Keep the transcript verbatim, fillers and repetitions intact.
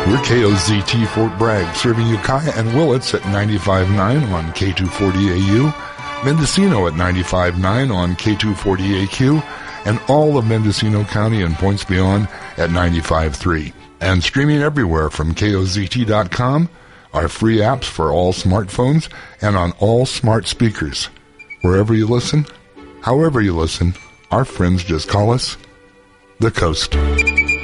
We're K O Z T Fort Bragg, serving Ukiah and Willits at ninety-five point nine on K two forty A U, Mendocino at ninety-five point nine on K two forty A Q, and all of Mendocino County and points beyond at ninety-five point three. And streaming everywhere from K O Z T dot com, our free apps for all smartphones and on all smart speakers. Wherever you listen, however you listen, our friends just call us The Coast.